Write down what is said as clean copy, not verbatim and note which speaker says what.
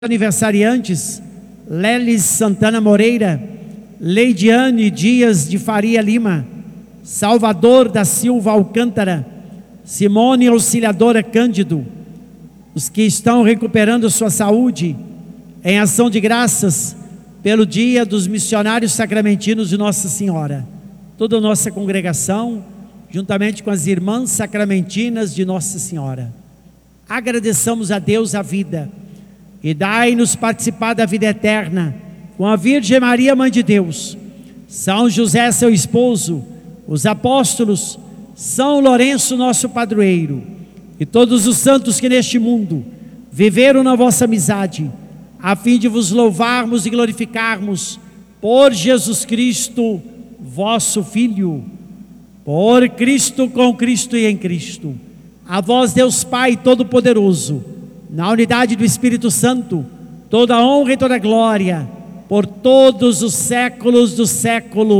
Speaker 1: Aniversariantes: Lelis Santana Moreira, Leidiane Dias de Faria Lima, Salvador da Silva Alcântara, Simone Auxiliadora Cândido. Os que estão recuperando sua saúde, em ação de graças pelo dia dos missionários sacramentinos de Nossa Senhora. Toda a nossa congregação, juntamente com as irmãs sacramentinas de Nossa Senhora, agradeçamos a Deus a vida e dai-nos participar da vida eterna com a Virgem Maria, Mãe de Deus, São José, seu esposo, os apóstolos, São Lourenço, nosso padroeiro, e todos os santos que neste mundo viveram na vossa amizade, a fim de vos louvarmos e glorificarmos por Jesus Cristo, vosso Filho. Por Cristo, com Cristo e em Cristo. A vós, Deus Pai Todo-Poderoso, na unidade do Espírito Santo, toda honra e toda glória, por todos os séculos dos séculos.